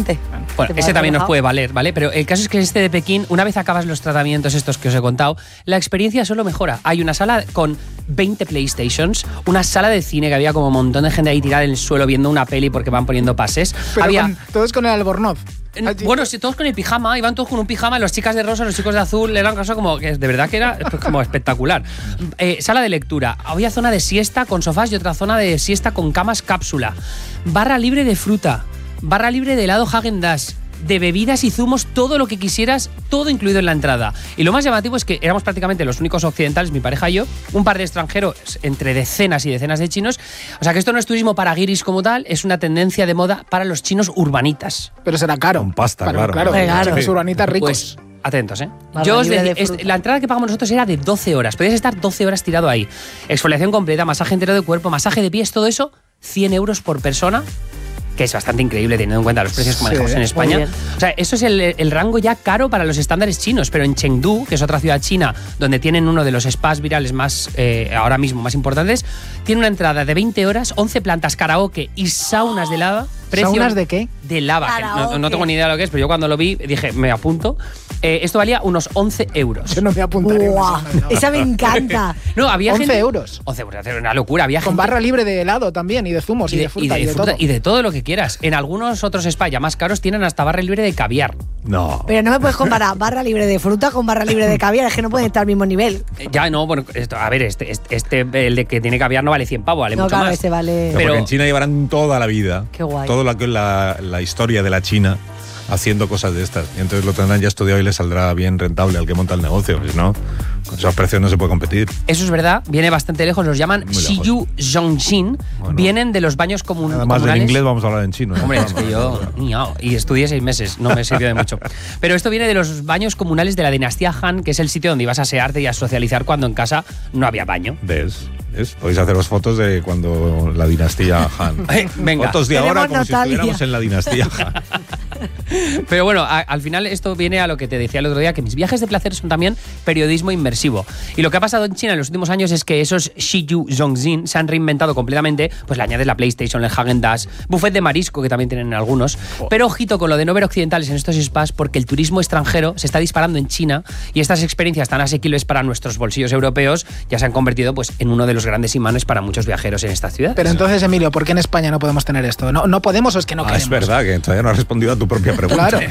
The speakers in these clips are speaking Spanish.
Exactamente. Bueno, ese también nos puede valer, ¿vale? Pero el caso es que este de Pekín, una vez acabas los tratamientos estos que os he contado, la experiencia solo mejora. Hay una sala con 20 PlayStations, una sala de cine que había como un montón de gente ahí tirada en el suelo viendo una peli porque van poniendo pases. Pero todos con el albornoz. Bueno, sí, todos con el pijama, iban todos con un pijama, las chicas de rosa, los chicos de azul, era un caso como que de verdad que era pues, como espectacular. Sala de lectura, había zona de siesta con sofás y otra zona de siesta con camas cápsula, barra libre de fruta, barra libre de helado Häagen-Dazs, de bebidas y zumos, todo lo que quisieras, todo incluido en la entrada. Y lo más llamativo es que éramos prácticamente los únicos occidentales, mi pareja y yo, un par de extranjeros entre decenas y decenas de chinos. O sea que esto no es turismo para guiris como tal, es una tendencia de moda para los chinos urbanitas. Pero será caro. Con pasta, claro. Los urbanitas ricos. Pues, atentos, ¿eh? Yo os decía, la entrada que pagamos nosotros era de 12 horas. Podías estar 12 horas tirado ahí. Exfoliación completa, masaje entero de cuerpo, masaje de pies, todo eso, 100 euros por persona, que es bastante increíble teniendo en cuenta los precios que manejamos en España. O sea, eso es el rango ya caro para los estándares chinos, pero en Chengdu, que es otra ciudad china donde tienen uno de los spas virales más, ahora mismo más importantes, tiene una entrada de 20 horas, 11 plantas, karaoke y saunas de lava. ¿Saunas de qué? De lava. No tengo ni idea de lo que es, pero yo cuando lo vi dije, me apunto. Esto valía unos 11 euros. Yo no me apuntaré. Esa me encanta. No, había 11 gente, euros. 11 euros, una locura. Había con gente, barra libre de helado también, y de zumos, y de fruta, y de todo. Y de todo lo que quieras. En algunos otros spas ya más caros tienen hasta barra libre de caviar. No. Pero no me puedes comparar barra libre de fruta con barra libre de caviar, es que no pueden estar al mismo nivel. Ya, no, bueno, a ver, el de que tiene caviar no vale 100 pavos, vale mucho más. Este vale. Pero porque en China llevarán toda la vida. Qué guay. Toda la historia de la China haciendo cosas de estas. Y entonces lo tendrán ya estudiado y les saldrá bien rentable al que monta el negocio. Si no, con esos precios no se puede competir. Eso es verdad, viene bastante lejos. Los llaman Shiyu Zhongxin. Bueno, vienen de los baños comunales. Además en inglés vamos a hablar en chino. Hombre, es que yo y estudié 6 meses, no me sirvió de mucho. Pero esto viene de los baños comunales de la dinastía Han, que es el sitio donde ibas a asearte y a socializar cuando en casa no había baño. ¿Ves? Podéis haceros fotos de cuando la dinastía Han. Venga. Fotos de ahora como si estuviéramos en la dinastía Han. Pero bueno, al final esto viene a lo que te decía el otro día, que mis viajes de placer son también periodismo inmersivo. Y lo que ha pasado en China en los últimos años es que esos Shiyu Zhongxin se han reinventado completamente. Pues le añades la PlayStation, el Häagen-Dazs, buffet de marisco que también tienen algunos. Pero ojito con lo de no ver occidentales en estos spas, porque el turismo extranjero se está disparando en China y estas experiencias tan asequibles para nuestros bolsillos europeos ya se han convertido pues en uno de los grandes imanes para muchos viajeros en esta ciudad. Pero entonces, Emilio, ¿por qué en España no podemos tener esto? ¿No podemos o es que no queremos? Es verdad que todavía no has respondido a tu propia pregunta. Claro.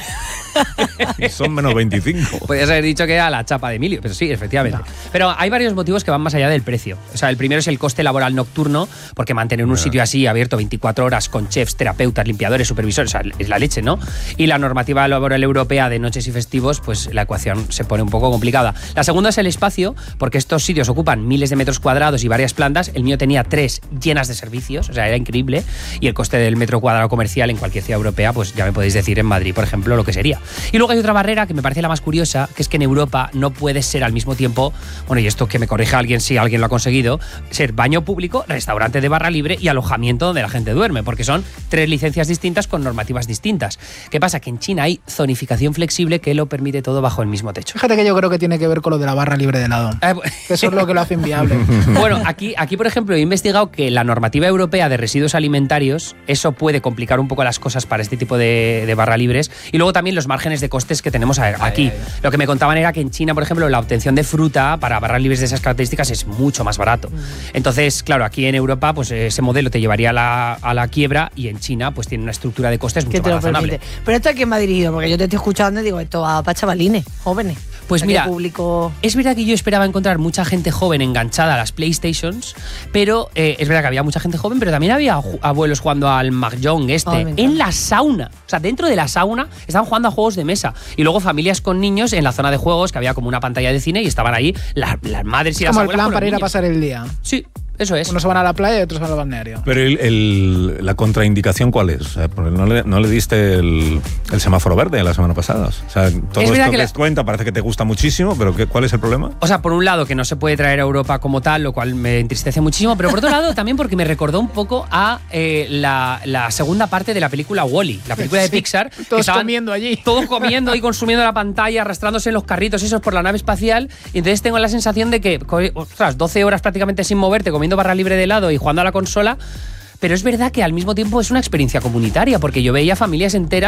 Son menos 25. Podrías haber dicho que era la chapa de Emilio, pero sí, efectivamente. No. Pero hay varios motivos que van más allá del precio. O sea, el primero es el coste laboral nocturno, porque mantener un sitio así abierto 24 horas con chefs, terapeutas, limpiadores, supervisores, o sea, es la leche, ¿no? Y la normativa laboral europea de noches y festivos, pues la ecuación se pone un poco complicada. La segunda es el espacio, porque estos sitios ocupan miles de metros cuadrados y varias plantas. El mío tenía 3 llenas de servicios, o sea, era increíble. Y el coste del metro cuadrado comercial en cualquier ciudad europea, pues ya me podéis decir en Madrid, por ejemplo, lo que sería. Y luego hay otra barrera que me parece la más curiosa, que es que en Europa no puedes ser al mismo tiempo, bueno, y esto que me corrija alguien si alguien lo ha conseguido, ser baño público, restaurante de barra libre y alojamiento donde la gente duerme, porque son 3 licencias distintas con normativas distintas. ¿Qué pasa? Que en China hay zonificación flexible que lo permite todo bajo el mismo techo. Fíjate que yo creo que tiene que ver con lo de la barra libre de helado. Eso es lo que lo hace inviable. Bueno, aquí, por ejemplo, he investigado que la normativa europea de residuos alimentarios, eso puede complicar un poco las cosas para este tipo de barra libres. Y luego también los márgenes de costes que tenemos aquí. Lo que me contaban era que en China, por ejemplo, la obtención de fruta para barras libres de esas características es mucho más barato. Entonces, claro, aquí en Europa, pues ese modelo te llevaría a la quiebra, y en China, pues tiene una estructura de costes mucho más razonable. Pero esto a quién va dirigido, porque yo te estoy escuchando y digo, esto va para chavalines, jóvenes. Pues mira, público... es verdad que yo esperaba encontrar mucha gente joven enganchada a las PlayStations, pero es verdad que había mucha gente joven, pero también había abuelos jugando al Mahjong en la sauna. O sea, dentro de la sauna estaban jugando a juegos de mesa. Y luego familias con niños en la zona de juegos, que había como una pantalla de cine y estaban ahí las madres y las abuelas. Como el plan para ir a pasar el día. Sí. Eso es. Unos se van a la playa y otros van al balneario. Pero la contraindicación, ¿cuál es? O sea, no le diste el semáforo verde la semana pasada. O sea, todo esto que les cuenta parece que te gusta muchísimo, pero ¿cuál es el problema? O sea, por un lado, que no se puede traer a Europa como tal, lo cual me entristece muchísimo, pero por otro lado, también porque me recordó un poco a la segunda parte de la película Wall-E, la película de Pixar. Todos comiendo allí. Todos comiendo y consumiendo la pantalla, arrastrándose en los carritos esos por la nave espacial. Y entonces tengo la sensación de que, ostras, 12 horas prácticamente sin moverte, comiendo barra libre de helado y jugando a la consola, pero es verdad que al mismo tiempo es una experiencia comunitaria, porque yo veía familias enteras